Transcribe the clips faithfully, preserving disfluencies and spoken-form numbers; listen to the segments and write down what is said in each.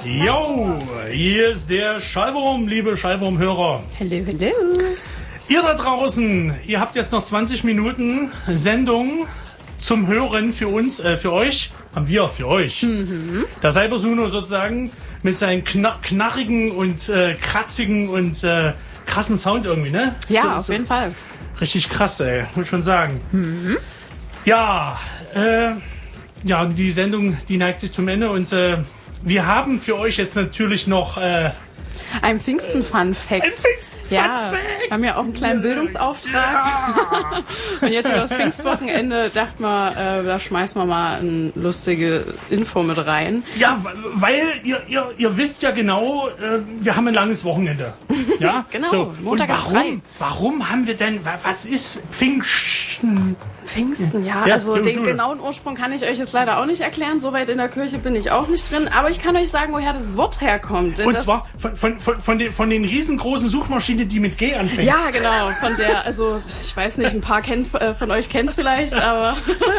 Jo, hier ist der Schallwurm, liebe Schallwurm-Hörer. Hallo, hallo. Ihr da draußen, ihr habt jetzt noch zwanzig Minuten Sendung zum Hören für uns, äh, für euch, haben wir für euch. Mhm. Der Cybersuno sozusagen mit seinen kna- knarrigen und äh, kratzigen und äh, krassen Sound irgendwie, ne? Ja, so, auf so jeden Fall. Richtig krass, ey, muss ich schon sagen. Mhm. Ja, äh, ja, die Sendung, die neigt sich zum Ende und äh, wir haben für euch jetzt natürlich noch äh, ein Pfingsten-Fun-Fact. Ein Pfingsten-Fun-Fact. Ja, wir haben ja auch einen kleinen Bildungsauftrag. Ja. Und jetzt über das Pfingstwochenende dachten wir, äh, da schmeißen wir mal eine lustige Info mit rein. Ja, weil ihr, ihr, ihr wisst ja genau, äh, wir haben ein langes Wochenende. Ja, genau. So. Montag und ist warum, frei. Warum haben wir denn, was ist Pfingsten? Pfingsten, ja. Ja, Also du, den du. genauen Ursprung kann ich euch jetzt leider auch nicht erklären. So weit in der Kirche bin ich auch nicht drin. Aber ich kann euch sagen, woher das Wort herkommt. Denn Und das zwar von, von, von, von, den, von den riesengroßen Suchmaschinen, die mit G anfängt. Ja, genau. Von der, also ich weiß nicht, ein paar kennt, äh, von euch kennt's vielleicht, aber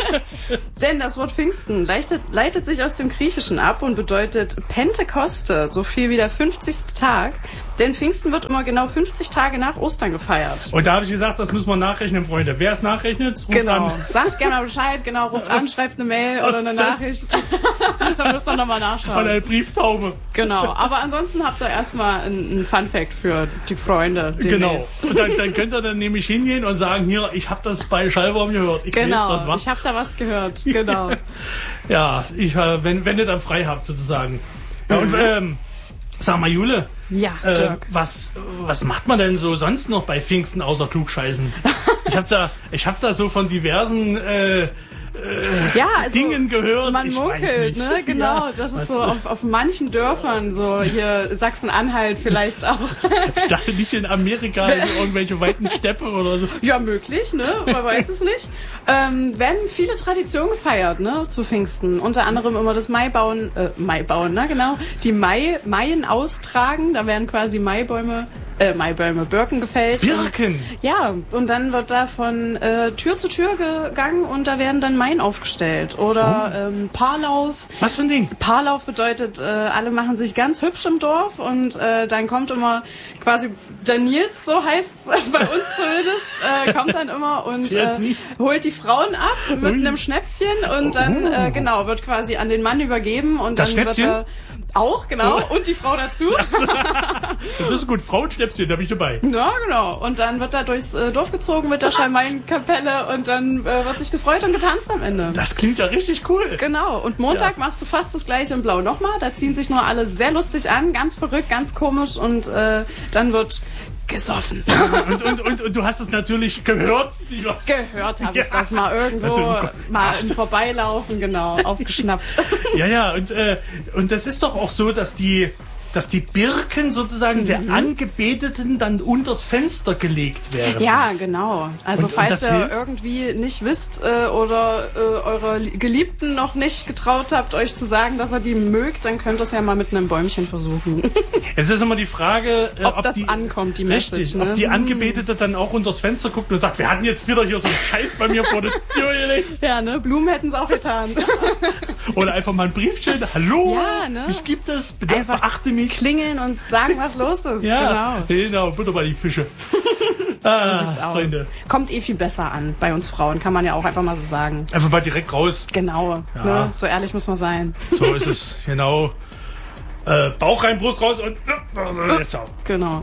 denn das Wort Pfingsten leitet, leitet sich aus dem Griechischen ab und bedeutet Pentekoste, so viel wie der fünfzigste Tag. Denn Pfingsten wird immer genau fünfzig Tage nach Ostern gefeiert. Und da habe ich gesagt, das müssen wir nachrechnen, Freunde. Wer es nachrechnet, ruft Genau. an. Sagt gerne Bescheid, genau, ruft an, schreibt eine Mail oder eine Nachricht. Dann müsst ihr nochmal Von nachschauen. einer Brieftaube. Genau, aber ansonsten habt ihr erstmal einen Fun-Fact für die Freunde Genau. demnächst. Und dann, dann könnt ihr dann nämlich hingehen und sagen, hier, ich habe das bei Schallwurm gehört. Ich lese Genau, das mal. ich habe da was gehört, genau. Ja, ich, äh, wenn, wenn ihr dann frei habt, sozusagen. Ja, und ähm, sag mal, Jule, Ja, äh, Dirk. was, was macht man denn so sonst noch bei Pfingsten außer Klugscheißen? Ich habe da, ich hab da so von diversen äh, Ja, also Dingen gehört. man ich weiß munkelt, nicht. ne? Genau, Ja, das ist was- so auf, auf manchen Dörfern, so hier Sachsen-Anhalt vielleicht auch. Ich dachte nicht in Amerika, in irgendwelche weiten Steppe oder so. Ja, möglich, ne? Man weiß es nicht. Ähm, werden viele Traditionen gefeiert, ne? Zu Pfingsten. Unter anderem immer das Maibauen, äh, Maibauen, ne? Genau. Die Mai, Maien austragen. Da werden quasi Maibäume, äh, Maibäume, Birken gefällt. Birken? Und, ja, und dann wird da von äh, Tür zu Tür gegangen und da werden dann Maien aufgestellt. Oder Oh. ähm, Paarlauf. Was für ein Ding? Paarlauf bedeutet, äh, alle machen sich ganz hübsch im Dorf und äh, dann kommt immer quasi der Nils, so heißt es bei uns zumindest, äh, kommt dann immer und Der äh, Nils. holt die Frauen ab mit Ui. einem Schnäpschen und dann, äh, genau, wird quasi an den Mann übergeben und Das dann wird Schnäpschen? er auch, genau, Oh. und die Frau dazu. Das ist gut. Frauenschnäpschen, da bin ich dabei. Ja, genau. Und dann wird da durchs äh, Dorf gezogen mit der Schalmeienkapelle und dann äh, wird sich gefreut und getanzt am Ende. Das klingt ja richtig cool. Genau. Und Montag Ja. machst du fast das gleiche in Blau nochmal. Da ziehen sich nur alle sehr lustig an, ganz verrückt, ganz komisch und äh, dann wird gesoffen. Und, und, und, und du hast es natürlich gehört. Die Leute. Gehört habe ich Ja. das mal irgendwo, Also, oh Gott. mal im Vorbeilaufen, genau, aufgeschnappt. Ja, ja, und, äh, und das ist doch auch so, dass die, dass die Birken sozusagen Mhm. der Angebeteten dann unters Fenster gelegt werden. Ja, genau. Also Und- und falls das ihr hilft? irgendwie nicht wisst äh, oder äh, eurer Geliebten noch nicht getraut habt, euch zu sagen, dass er die mögt, dann könnt ihr es ja mal mit einem Bäumchen versuchen. Es ist immer die Frage, äh, ob, ob das die, ankommt, die richtig, Message. Ne? ob die Angebetete dann auch unters Fenster guckt und sagt, wir hatten jetzt wieder hier so einen Scheiß bei mir vor der Tür gelegt. Ja, ne? Blumen hätten es auch getan. Oder einfach mal ein Briefchen. Hallo, Ja, ne? mich gibt es, bitte Einfach beachte mich. Klingeln und sagen, was los ist. Ja, Genau. genau, Butter bei die Fische. So ah, sieht's aus. Freunde. Kommt eh viel besser an bei uns Frauen, kann man ja auch einfach mal so sagen. Einfach mal direkt raus. Genau. Ja. Ne? So ehrlich muss man sein. So ist es, genau. Äh, Bauch rein, Brust raus und äh, jetzt auch. Genau.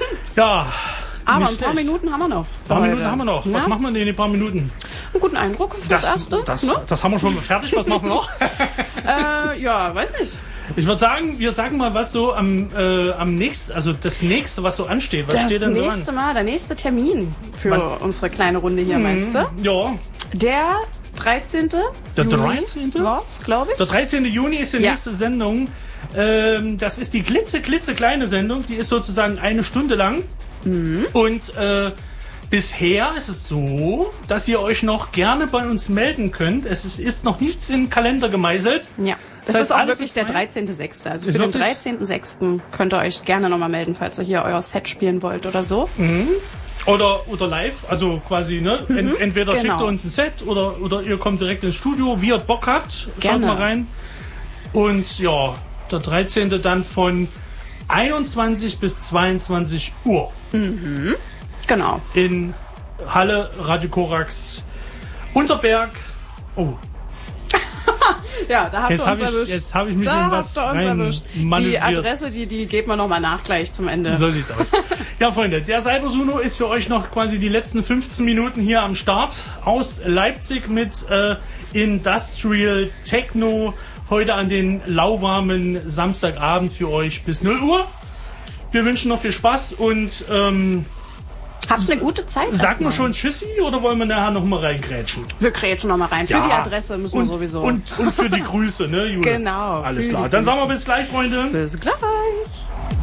Ja. Aber nicht ein paar schlecht. Minuten haben wir noch. Ein paar für Minuten heute. haben wir noch. Was Na? machen wir denn in den paar Minuten? Einen guten Eindruck fürs Das, Erste. das, ne? das haben wir schon fertig. Was machen wir noch? Äh, ja, weiß nicht. Ich würde sagen, wir sagen mal, was so am, äh, am nächsten, also das nächste, was so ansteht. Was Das steht denn so nächste an? Mal, der nächste Termin für Was? unsere kleine Runde hier, meinst du? Ja, Der dreizehnte Der Juni dreizehnte? war's, glaube ich. der dreizehnte Juni ist die Ja. nächste Sendung. Ähm, das ist die glitze, glitze kleine Sendung. Die ist sozusagen eine Stunde lang. Mhm. Und äh, bisher ist es so, dass ihr euch noch gerne bei uns melden könnt. Es ist, ist noch nichts in den Kalender gemeißelt. Ja. Das, Das heißt, ist auch alles wirklich ist der frei? dreizehnte sechste Also Ist für den wirklich? dreizehnten sechsten könnt ihr euch gerne nochmal melden, falls ihr hier euer Set spielen wollt oder so. Oder, oder live, also quasi, ne? Ent, entweder genau. schickt ihr uns ein Set oder, oder ihr kommt direkt ins Studio, wie ihr Bock habt. Schaut Gerne. mal rein. Und ja, der dreizehnte dann von einundzwanzig bis zweiundzwanzig Uhr. Mhm. Genau. In Halle Radio Korax Unterberg. Oh. Ja, da habt Jetzt ihr uns hab ich- erwischt. jetzt hab ich mich da in was habt ihr uns rein erwischt. Die manövriert. Adresse, die, die geht man nochmal nach gleich zum Ende. So sieht's aus. Ja, Freunde, der Cybersuno ist für euch noch quasi die letzten fünfzehn Minuten hier am Start aus Leipzig mit äh, Industrial Techno. Heute an den lauwarmen Samstagabend für euch bis null Uhr. Wir wünschen noch viel Spaß und ähm, Habt eine gute Zeit. sagt erstmal. man schon Tschüssi oder wollen wir nachher noch mal reingrätschen? Wir krätschen nochmal rein. Für Ja. die Adresse müssen wir Und, sowieso. und, und für die Grüße, ne, Julia? Genau, Alles für klar. die Dann sagen wir bis gleich, Freunde. Bis gleich.